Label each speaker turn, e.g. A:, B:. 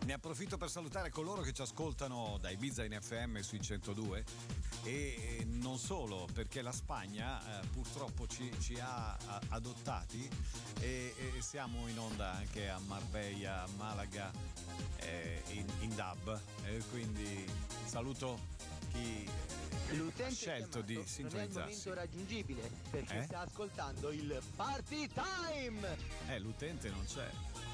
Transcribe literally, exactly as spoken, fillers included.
A: Ne approfitto per salutare coloro che ci ascoltano da Ibiza in F M sui centodue e non solo, perché la Spagna eh, purtroppo ci, ci ha, ha adottati e, e siamo in onda anche a Marbella, a Malaga, eh, in, in D A B, eh, quindi saluto chi
B: L'utente
A: ha scelto di
B: non è il
A: sintonizzarsi.
B: momento raggiungibile perché
A: Eh?
B: sta ascoltando il Party Time.
A: Eh, l'utente non c'è.